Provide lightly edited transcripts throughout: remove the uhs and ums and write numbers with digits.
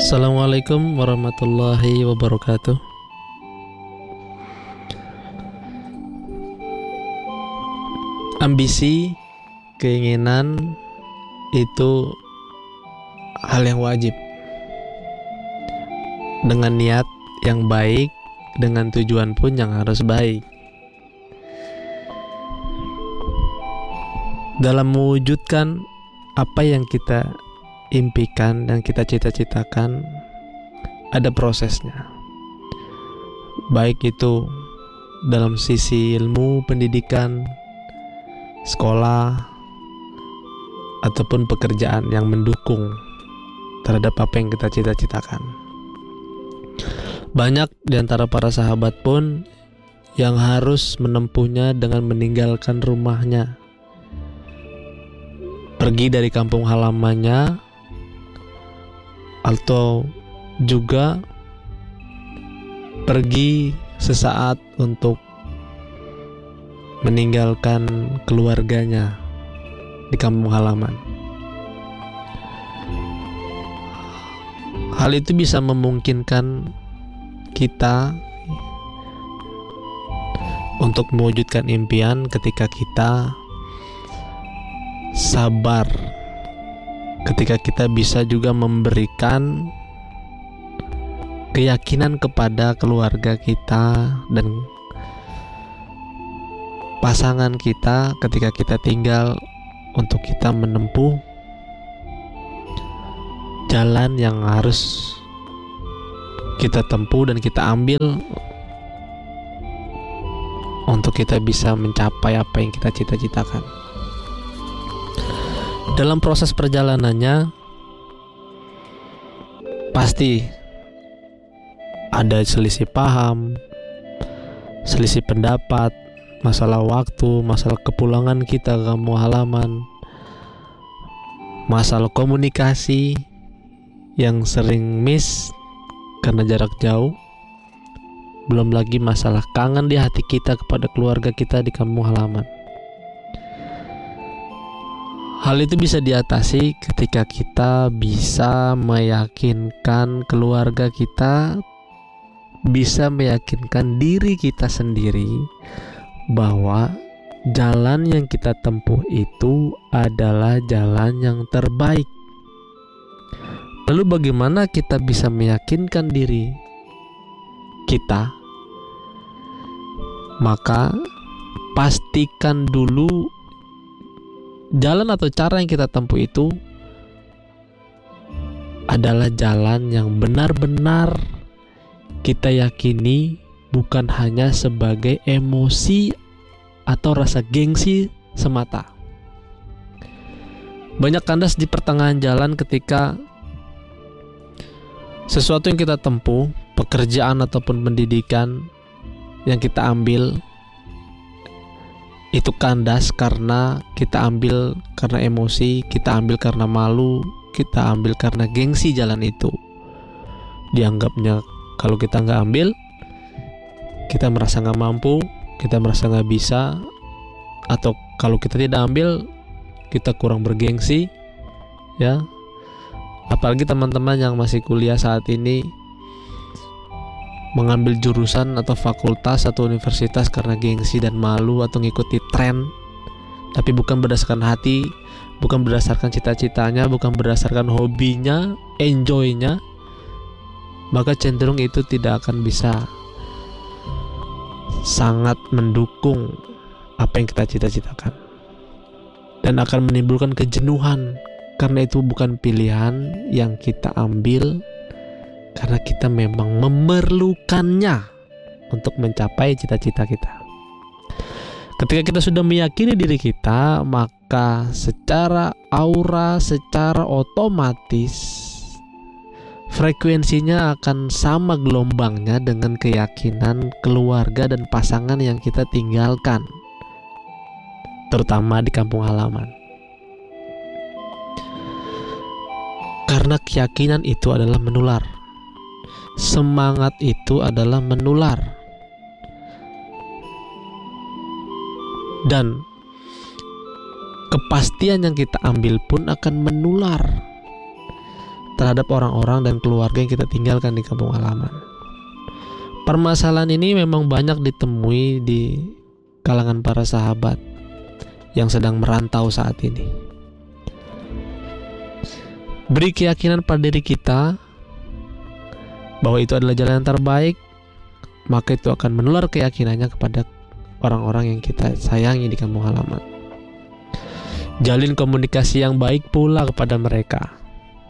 Assalamualaikum warahmatullahi wabarakatuh. Ambisi, keinginan itu hal yang wajib. Dengan niat yang baik, dengan tujuan pun yang harus baik. Dalam mewujudkan apa yang kita impikan dan kita cita-citakan, ada prosesnya. Baik itu dalam sisi ilmu, pendidikan, sekolah, ataupun pekerjaan yang mendukung terhadap apa yang kita cita-citakan. Banyak di antara para sahabat pun yang harus menempuhnya dengan meninggalkan rumahnya, pergi dari kampung halamannya, atau juga pergi sesaat untuk meninggalkan keluarganya di kampung halaman. Hal itu bisa memungkinkan kita untuk mewujudkan impian ketika kita sabar, ketika kita bisa juga memberikan keyakinan kepada keluarga kita dan pasangan kita ketika kita tinggal untuk kita menempuh jalan yang harus kita tempuh dan kita ambil untuk kita bisa mencapai apa yang kita cita-citakan. Dalam proses perjalanannya pasti ada selisih paham, selisih pendapat, masalah waktu, masalah kepulangan kita ke kampung halaman, masalah komunikasi yang sering miss karena jarak jauh, belum lagi masalah kangen di hati kita kepada keluarga kita di kampung halaman. Hal itu bisa diatasi ketika kita bisa meyakinkan keluarga kita, bisa meyakinkan diri kita sendiri bahwa jalan yang kita tempuh itu adalah jalan yang terbaik. Lalu bagaimana kita bisa meyakinkan diri kita? Maka pastikan dulu jalan atau cara yang kita tempuh itu adalah jalan yang benar-benar kita yakini, bukan hanya sebagai emosi atau rasa gengsi semata. Banyak kandas di pertengahan jalan ketika sesuatu yang kita tempuh, pekerjaan ataupun pendidikan yang kita ambil itu kandas karena kita ambil karena emosi, kita ambil karena malu, kita ambil karena gengsi jalan itu. Dianggapnya kalau kita nggak ambil, kita merasa nggak mampu, kita merasa nggak bisa, atau kalau kita tidak ambil, kita kurang bergengsi, ya. Apalagi teman-teman yang masih kuliah saat ini mengambil jurusan atau fakultas atau universitas karena gengsi dan malu atau ngikuti tren, tapi bukan berdasarkan hati, bukan berdasarkan cita-citanya, bukan berdasarkan hobinya, enjoynya, maka cenderung itu tidak akan bisa sangat mendukung apa yang kita cita-citakan dan akan menimbulkan kejenuhan, karena itu bukan pilihan yang kita ambil karena kita memang memerlukannya untuk mencapai cita-cita kita. Ketika kita sudah meyakini diri kita, maka secara aura, secara otomatis frekuensinya akan sama gelombangnya dengan keyakinan keluarga dan pasangan yang kita tinggalkan, terutama di kampung halaman. Karena keyakinan itu adalah menular, semangat itu adalah menular, dan kepastian yang kita ambil pun akan menular. terhadap orang-orang dan keluarga yang kita tinggalkan di kampung halaman. Permasalahan ini memang banyak ditemui di kalangan para sahabat yang sedang merantau saat ini. Beri keyakinan pada diri kita bahwa itu adalah jalan yang terbaik, maka itu akan menular keyakinannya kepada orang-orang yang kita sayangi di kampung halaman. Jalin komunikasi yang baik pula kepada mereka.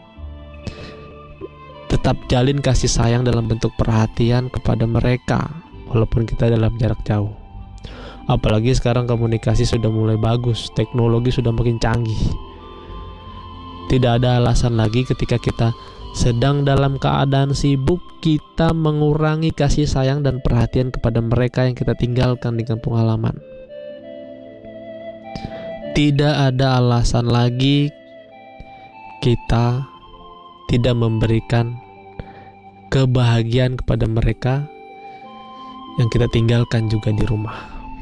Tetap jalin kasih sayang dalam bentuk perhatian kepada mereka, walaupun kita dalam jarak jauh. Apalagi sekarang komunikasi sudah mulai bagus, teknologi sudah makin canggih. Tidak ada alasan lagi ketika kita sedang dalam keadaan sibuk, kita mengurangi kasih sayang dan perhatian kepada mereka yang kita tinggalkan di kampung halaman. Tidak ada alasan lagi kita tidak memberikan kebahagiaan kepada mereka yang kita tinggalkan juga di rumah.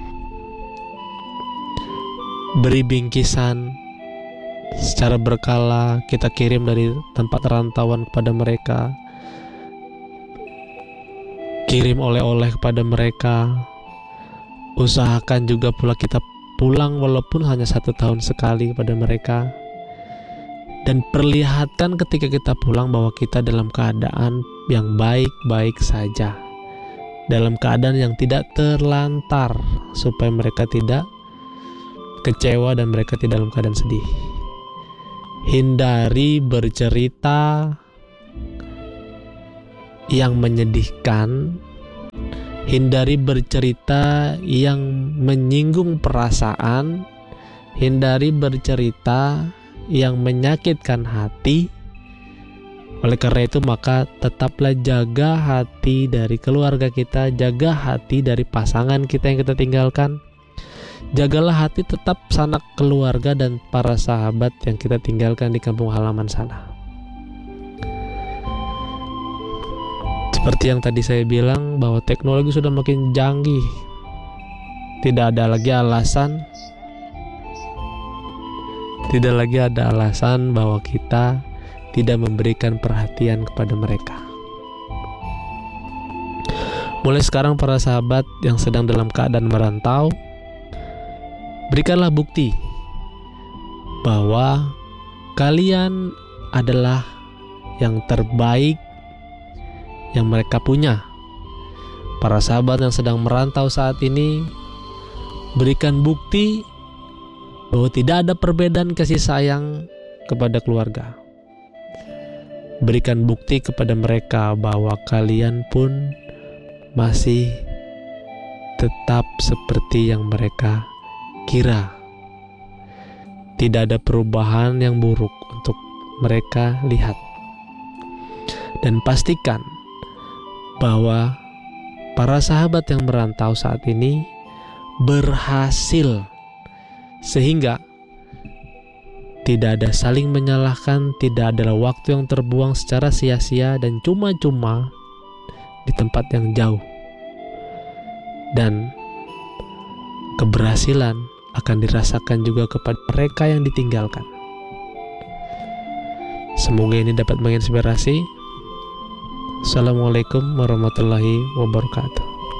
Beri bingkisan secara berkala, kita kirim dari tempat rantauan kepada mereka, kirim oleh-oleh kepada mereka. Usahakan juga pula kita pulang walaupun hanya 1 tahun sekali kepada mereka, dan perlihatkan ketika kita pulang bahwa kita dalam keadaan yang baik-baik saja, dalam keadaan yang tidak terlantar, supaya mereka tidak kecewa dan mereka tidak dalam keadaan sedih. Hindari bercerita yang menyedihkan, hindari bercerita yang menyinggung perasaan, hindari bercerita yang menyakitkan hati. Oleh karena itu, maka tetaplah jaga hati dari keluarga kita, jaga hati dari pasangan kita yang kita tinggalkan. Jagalah hati tetap sanak keluarga dan para sahabat yang kita tinggalkan di kampung halaman sana. Seperti yang tadi saya bilang, bahwa teknologi sudah makin canggih. Tidak ada lagi alasan bahwa kita tidak memberikan perhatian kepada mereka. Mulai sekarang para sahabat yang sedang dalam keadaan merantau, berikanlah bukti bahwa kalian adalah yang terbaik yang mereka punya. Para sahabat yang sedang merantau saat ini, berikan bukti bahwa tidak ada perbedaan kasih sayang kepada keluarga. Berikan bukti kepada mereka bahwa kalian pun masih tetap seperti yang mereka kira. Tidak ada perubahan yang buruk untuk mereka lihat. Dan pastikan bahwa para sahabat yang merantau saat ini berhasil, sehingga tidak ada saling menyalahkan, tidak ada waktu yang terbuang secara sia-sia dan cuma-cuma di tempat yang jauh. Dan keberhasilan akan dirasakan juga kepada mereka yang ditinggalkan. Semoga ini dapat menginspirasi. Assalamualaikum warahmatullahi wabarakatuh.